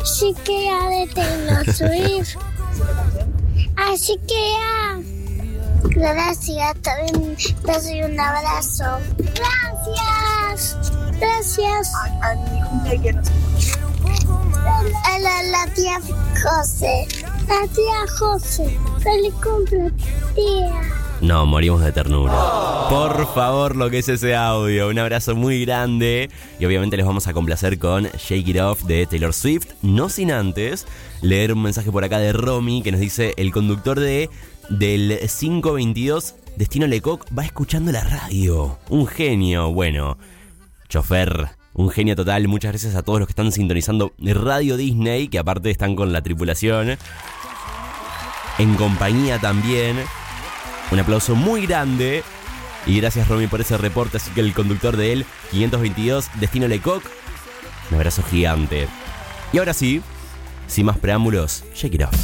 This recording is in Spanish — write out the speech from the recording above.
Chiquea de Taylor Swift. Así que gracias, también te doy un abrazo. Gracias. A mi cumpleaños. La tía José. La tía José. Feliz cumple, tía. No, morimos de ternura. Por favor, lo que es ese audio. Un abrazo muy grande. Y obviamente les vamos a complacer con Shake It Off de Taylor Swift. No sin antes leer un mensaje por acá de Romy que nos dice: el conductor del 522 Destino Lecoq va escuchando la radio. Un genio. Bueno, chofer, un genio total. Muchas gracias a todos los que están sintonizando Radio Disney, que aparte están con la tripulación en compañía también. Un aplauso muy grande. Y gracias, Romy, por ese reporte. Así que el conductor de él, 522 Destino Lecoq, un abrazo gigante. Y ahora sí, sin más preámbulos, Shake It Off.